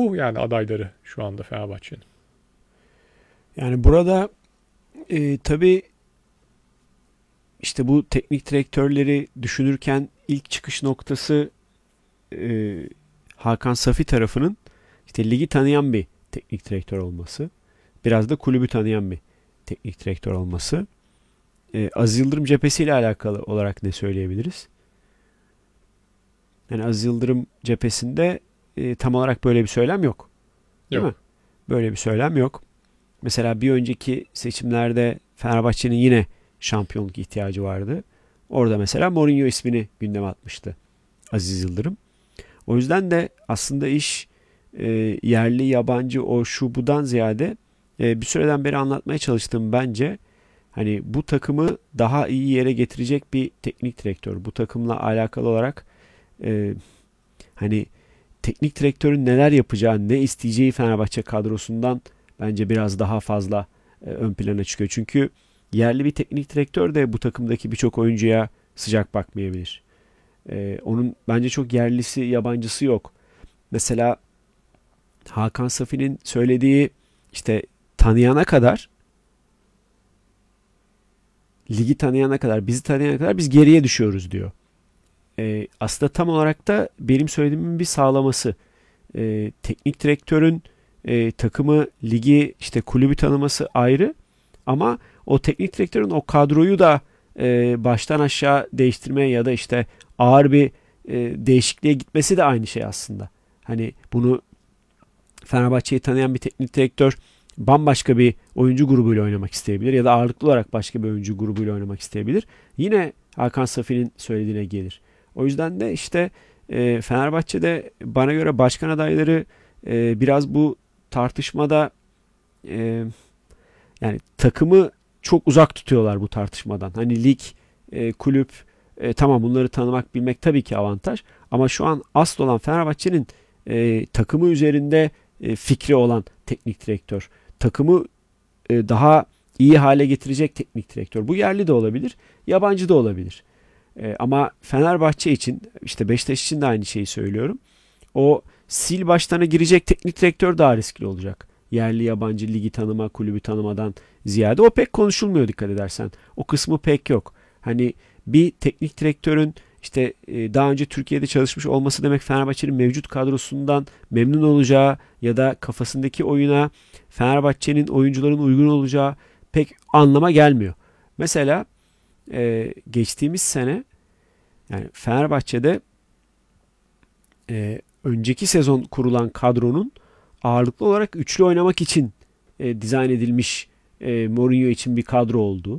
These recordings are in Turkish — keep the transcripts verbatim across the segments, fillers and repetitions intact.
bu yani adayları şu anda Fenerbahçe'nin. Yani burada e, tabii işte bu teknik direktörleri düşünürken ilk çıkış noktası e, Hakan Safi tarafının işte ligi tanıyan bir teknik direktör olması. Biraz da kulübü tanıyan bir teknik direktör olması. E, Aziz Yıldırım cephesiyle alakalı olarak ne söyleyebiliriz? Yani Aziz Yıldırım cephesinde e, tam olarak böyle bir söylem yok. Değil mi? Yok. Böyle bir söylem yok. Mesela bir önceki seçimlerde Fenerbahçe'nin yine şampiyonluk ihtiyacı vardı. Orada mesela Mourinho ismini gündeme atmıştı Aziz Yıldırım. O yüzden de aslında iş e, yerli, yabancı, o şu budan ziyade e, bir süreden beri anlatmaya çalıştığım bence hani bu takımı daha iyi yere getirecek bir teknik direktör. Bu takımla alakalı olarak e, hani teknik direktörün neler yapacağı, ne isteyeceği Fenerbahçe kadrosundan bence biraz daha fazla e, ön plana çıkıyor. Çünkü yerli bir teknik direktör de bu takımdaki birçok oyuncuya sıcak bakmayabilir. E, onun bence çok yerlisi, yabancısı yok. Mesela Hakan Safi'nin söylediği işte tanıyana kadar, ligi tanıyana kadar, bizi tanıyana kadar biz geriye düşüyoruz diyor. E, aslında tam olarak da benim söylediğimin bir sağlaması. E, teknik direktörün e, takımı, ligi, işte kulübü tanıması ayrı ama o teknik direktörün o kadroyu da e, baştan aşağı değiştirmeye ya da işte ağır bir e, değişikliğe gitmesi de aynı şey aslında. Hani bunu Fenerbahçe'yi tanıyan bir teknik direktör bambaşka bir oyuncu grubuyla oynamak isteyebilir ya da ağırlıklı olarak başka bir oyuncu grubuyla oynamak isteyebilir. Yine Hakan Safi'nin söylediğine gelir. O yüzden de işte e, Fenerbahçe'de bana göre başkan adayları e, biraz bu tartışmada e, yani takımı çok uzak tutuyorlar bu tartışmadan. Hani lig, e, kulüp, e, tamam bunları tanımak, bilmek tabii ki avantaj. Ama şu an asıl olan Fenerbahçe'nin e, takımı üzerinde e, fikri olan teknik direktör. Takımı e, daha iyi hale getirecek teknik direktör. Bu yerli de olabilir, yabancı da olabilir. E, ama Fenerbahçe için, işte Beşiktaş için de aynı şeyi söylüyorum. O sil baştana girecek teknik direktör daha riskli olacak. Yerli yabancı ligi tanıma, kulübü tanımadan ziyade o pek konuşulmuyor dikkat edersen. O kısmı pek yok. Hani bir teknik direktörün işte e, daha önce Türkiye'de çalışmış olması demek Fenerbahçe'nin mevcut kadrosundan memnun olacağı ya da kafasındaki oyuna Fenerbahçe'nin oyuncuların uygun olacağı pek anlama gelmiyor. Mesela e, geçtiğimiz sene yani Fenerbahçe'de e, önceki sezon kurulan kadronun ağırlıklı olarak üçlü oynamak için e, dizayn edilmiş e, Mourinho için bir kadro olduğu.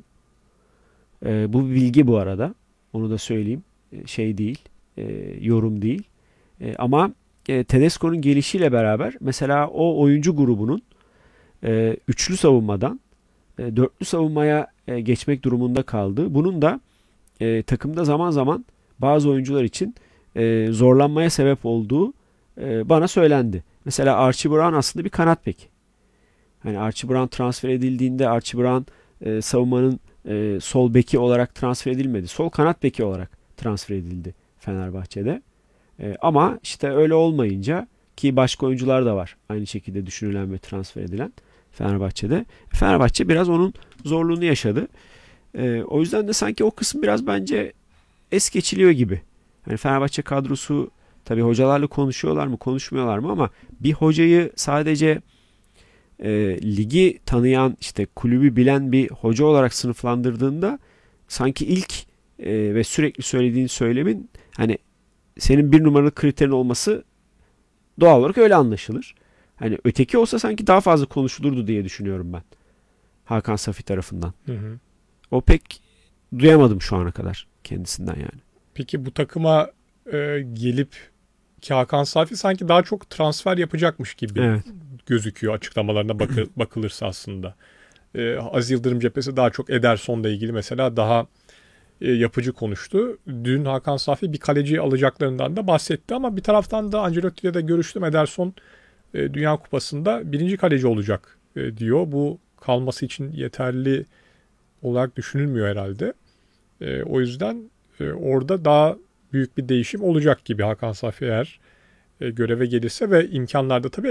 E, bu bir bilgi bu arada. Onu da söyleyeyim. E, şey değil, e, yorum değil. E, ama e, Tedesco'nun gelişiyle beraber mesela o oyuncu grubunun e, üçlü savunmadan e, dörtlü savunmaya e, geçmek durumunda kaldı. Bunun da e, takımda zaman zaman bazı oyuncular için e, zorlanmaya sebep olduğu e, bana söylendi. Mesela Archie Brown aslında bir kanat beki. Hani Archie Brown transfer edildiğinde Archie Brown e, savunmanın e, sol beki olarak transfer edilmedi. Sol kanat beki olarak transfer edildi Fenerbahçe'de. E, ama işte öyle olmayınca ki başka oyuncular da var aynı şekilde düşünülen ve transfer edilen Fenerbahçe'de. Fenerbahçe biraz onun zorluğunu yaşadı. E, o yüzden de sanki o kısım biraz bence es geçiliyor gibi. Yani Fenerbahçe kadrosu tabii hocalarla konuşuyorlar mı konuşmuyorlar mı ama bir hocayı sadece e, ligi tanıyan işte kulübü bilen bir hoca olarak sınıflandırdığında sanki ilk e, ve sürekli söylediğin söylemin hani senin bir numaralı kriterin olması doğal olarak öyle anlaşılır. Hani öteki olsa sanki daha fazla konuşulurdu diye düşünüyorum ben. Hakan Safi tarafından. Hı hı. O pek duyamadım şu ana kadar kendisinden yani. Peki bu takıma e, gelip ki Hakan Safi sanki daha çok transfer yapacakmış gibi Evet. gözüküyor açıklamalarına bakı, bakılırsa aslında. E, Aziz Yıldırım cephesi daha çok Ederson'la ilgili mesela daha e, yapıcı konuştu. Dün Hakan Safi bir kaleci alacaklarından da bahsetti ama bir taraftan da Ancelotti ile de görüştüm. Ederson e, Dünya Kupası'nda birinci kaleci olacak e, diyor. Bu kalması için yeterli olarak düşünülmüyor herhalde. E, o yüzden e, orada daha büyük bir değişim olacak gibi Hakan Safi eğer e, göreve gelirse ve imkanlarda tabii